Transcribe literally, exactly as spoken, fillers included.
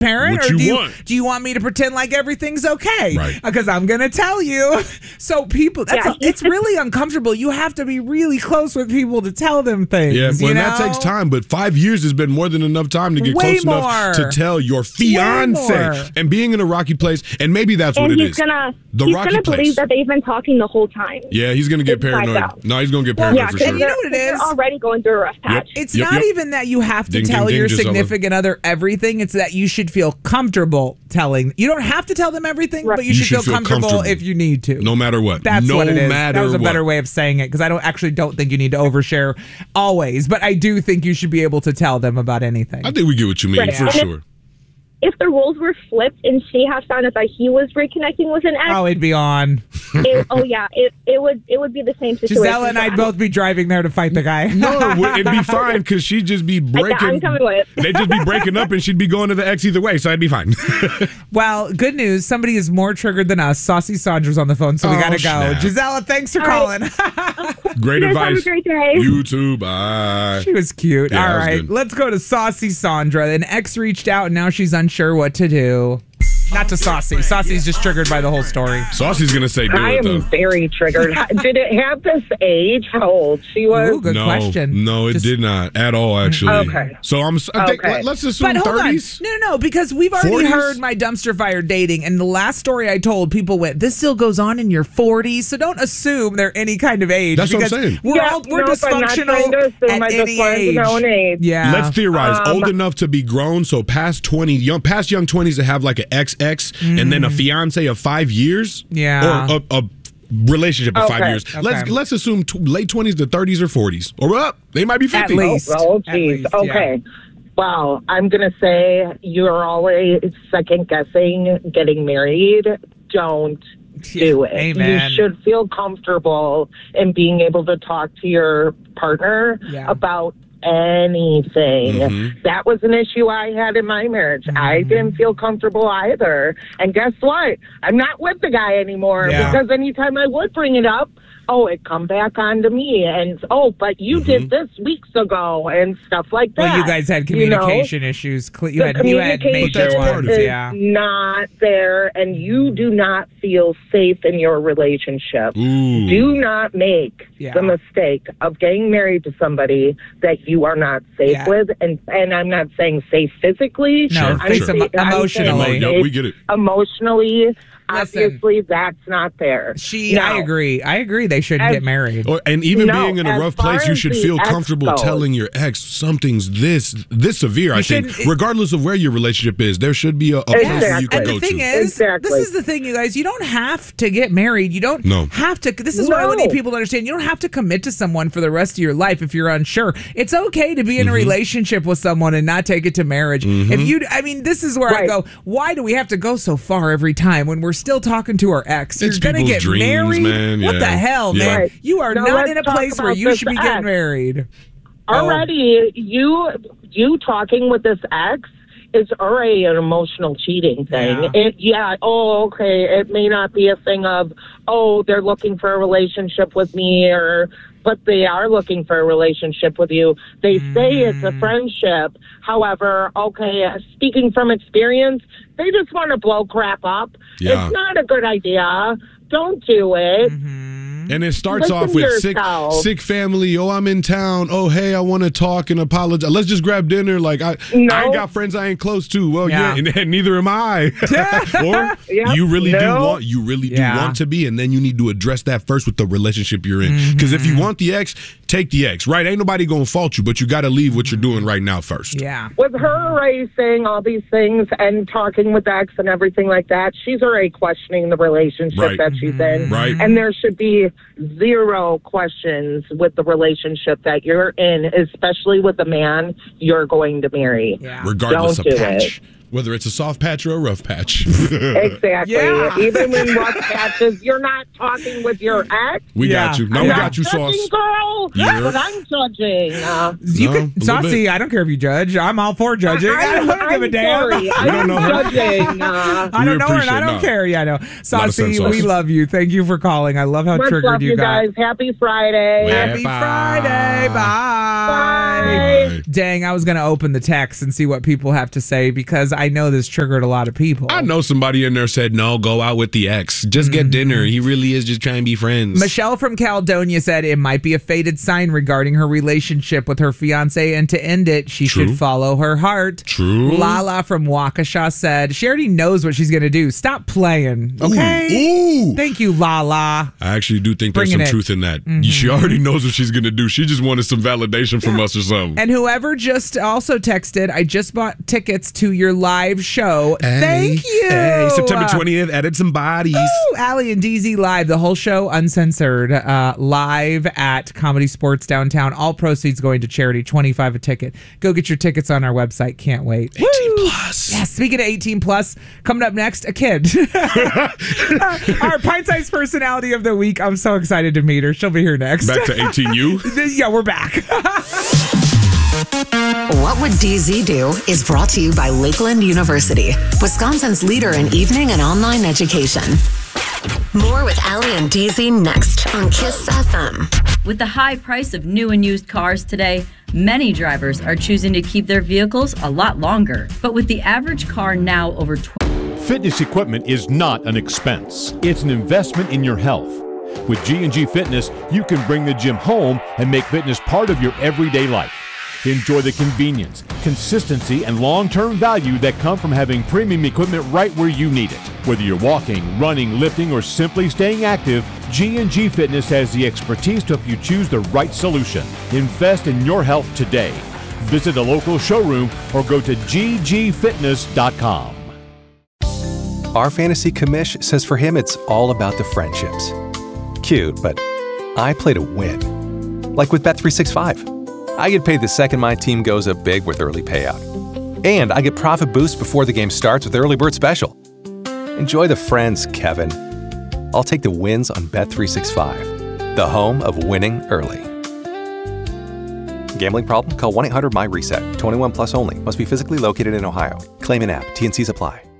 parent, What or you do you want? do you want me to pretend like everything's okay? Right. Because I'm gonna tell you. So people, that's Yeah. a, it's really uncomfortable. You have to be really close with people to tell them things. Yeah, well, you know? that takes time, but five years has been more than enough time to get Way close enough more. to tell your more. fiance. And being in a rocky place, and maybe that's And what it he's is. gonna The he's rocky gonna place. believe that they've been talking the whole time. Yeah, he's gonna get It's find paranoid. out. No, he's gonna get Well, paranoid Yeah, for because sure. you know what it they're is? already going through a rough patch. It's Yep, not yep. even that you have to Ding, tell ding, your ding, Gisela. significant other everything. It's that you should feel comfortable telling. You don't have to tell them everything, Right. but you, You should, should feel, feel comfortable, comfortable. if you need to. No matter what. That's no what it is. matter That was a what. better way of saying it, because I don't actually don't think you need to overshare always, but I do think you should be able to tell them about anything. I think we get what you mean Right. for And if- sure. If the roles were flipped and she had found out that he was reconnecting with an ex, Oh, it'd be on. it, oh yeah, it, it would it would be the same situation. Giselle and I'd both be driving there to fight the guy. No, it would- it'd be fine because she'd just be breaking. I'm coming with. They'd just be breaking up, and she'd be going to the ex either way, so I'd be fine. Well, good news. Somebody is more triggered than us. Saucy Sandra's on the phone, so we Oh, gotta go. snap. Gisela, thanks for All calling. Great You guys have advice. a great day. You too. Bye. She was cute. Yeah, All that was right, good. let's go to Saucy Sandra. An ex reached out, and now she's unsure what to do. Not to Saucy. Saucy's just triggered by the whole story. Saucy's gonna say do I it am though. very triggered. Did it have this age? How old she was? Ooh, good no, question. no, it Just- did not at all. Actually. Okay. So I'm. I think Okay. let's assume But hold thirties. on. No, no, no, because we've already forties? heard my dumpster fire dating, and the last story I told, people went, this still goes on in your forties, so don't assume they're any kind of age. That's what I'm because saying. We're, Yeah, all, we're nope, I'm not dysfunctional trying to assume. at I just any wanted to age. know an age. Yeah. Let's theorize. Um, Old enough to be grown, so past twenty, young, past young twenties to have like an X X, and then a fiance of five years. Yeah. Or a, a relationship of five Okay. years. Let's Okay. let's assume t- late twenties to thirties or forties, or up. They might be At fifty. least. Oh, At geez. least, yeah. Okay. Wow. I'm going to say you're always second guessing getting married. Don't do it. Amen. You should feel comfortable in being able to talk to your partner Yeah. about anything. Mhm. That was an issue I had in my marriage. Mm-hmm. I didn't feel comfortable either. And guess what? I'm not with the guy anymore Yeah. because anytime I would bring it up, oh, it come back onto me. And, oh, but you did this weeks ago and stuff like that. Well, you guys had You know? communication issues. Cle- You The had you had communication major ones, is yeah. not there, and you do not feel safe in your relationship. Ooh. Do not make Yeah. the mistake of getting married to somebody that you are not safe Yeah. with, and and I'm not saying safe physically. No, Sure, I'm sure. saying- I'm Emotionally. saying Emo- yeah, we get it. Emotionally, Listen. obviously, that's not there. She, Now, I agree. I agree. They shouldn't As- get married. Or, and even No, being in a as rough far place, you as should the feel ex comfortable goes. telling your ex something's this this severe. I think, shouldn't- regardless of where your relationship is, there should be a, a place where you Exactly. can And go the thing to. is, Exactly. this is the thing, you guys. You don't have to get married. You don't No. have to. This is what I No. need people to understand. You don't have to commit to someone for the rest of your life if you're unsure. It's okay to be in a relationship with someone and not take it to marriage. If you, I mean, this is where I Right. go. Why do we have to go so far every time when we're still talking to our ex? It's you're gonna people's get dreams, married. man. What Yeah. the hell, Yeah. man? Right. You are Now not let's in a talk place where about you this should be getting ex. married. Already, you you talking with this ex is already an emotional cheating thing. Yeah. It, yeah. Oh, okay. It may not be a thing of, oh, they're looking for a relationship with me, or, but they are looking for a relationship with you. They say it's a friendship. However, okay, uh, speaking from experience, they just want to blow crap up. Yeah. It's not a good idea. Don't do it. And it starts Listen off to with sick, yourself. sick family. Oh, I'm in town. Oh, hey, I want to talk and apologize. Let's just grab dinner. Like I, No. I ain't got friends I ain't close to. Well, yeah, Yeah. and, and neither am I. or Yep. you really do No. want, you really do Yeah. want to be, and then you need to address that first with the relationship you're in. Because if you want the ex, take the ex. Right? Ain't nobody gonna fault you, but you got to leave what you're doing right now first. Yeah. With her already saying all these things and talking with ex and everything like that, she's already questioning the relationship Right. that she's in. Right. And there should be zero questions with the relationship that you're in, especially with the man you're going to marry. Yeah. Regardless Don't of do patch, whether it's a soft patch or a rough patch. Exactly. Yeah. Even in rough patches, you're not talking with your ex. we Yeah. got you. Now I'm we not got you, Judging, sauce. girl. Yeah. But I'm judging. Uh, You No, can, a little Saucy, bit. I don't care if you judge. I'm all for judging. I, I'm, don't give a I'm damn. sorry. We don't I'm know her. judging. Uh, I don't We know her and I appreciate- don't no. care. Yeah, I know. Saucy, sense, we Saucy. love you. Thank you for calling. I love how much triggered love, you you got. guys. Happy Friday. Yeah. Happy Bye. Friday. Bye. Bye. Bye. Dang, I was going to open the text and see what people have to say because I I know this triggered a lot of people. I know somebody in there said, no, go out with the ex. Just get mm-hmm. dinner. He really is just trying to be friends. Michelle from Caledonia said it might be a fated sign regarding her relationship with her fiance, and to end it, she True. should follow her heart. True. Lala from Waukesha said she already knows what she's going to do. Stop playing, okay? Ooh, ooh. Thank you, Lala. I actually do think Bringing there's some it. truth in that. Mm-hmm. She already knows what she's going to do. She just wanted some validation from us or something. And whoever just also texted, I just bought tickets to your live show. Hey, Thank you. Hey, September twentieth, added some bodies. Ooh, Allie and D Z live, the whole show uncensored, uh, live at Comedy Sports Downtown. All proceeds going to charity, twenty-five dollars a ticket. Go get your tickets on our website. Can't wait. eighteen plus. Yeah, speaking of eighteen plus, coming up next, a kid. Our pint-sized personality of the week. I'm so excited to meet her. She'll be here next. Back to eighteen U? Yeah, we're back. What Would D Z Do is brought to you by Lakeland University, Wisconsin's leader in evening and online education. More with Allie and D Z next on Kiss F M. With the high price of new and used cars today, many drivers are choosing to keep their vehicles a lot longer. But with the average car now over twenty... Fitness equipment is not an expense. It's an investment in your health. With G and G Fitness, you can bring the gym home and make fitness part of your everyday life. Enjoy the convenience, consistency, and long-term value that come from having premium equipment right where you need it. Whether you're walking, running, lifting, or simply staying active, G and G Fitness has the expertise to help you choose the right solution. Invest in your health today. Visit a local showroom or go to g g fitness dot com. Our fantasy commish says for him it's all about the friendships. Cute, but I play to win. Like with Bet three sixty-five. I get paid the second my team goes up big with early payout. And I get profit boost before the game starts with Early Bird Special. Enjoy the friends, Kevin. I'll take the wins on Bet three sixty-five, the home of winning early. Gambling problem? Call one eight hundred M Y RESET. twenty-one plus only. Must be physically located in Ohio. Claim in app. T N Cs apply.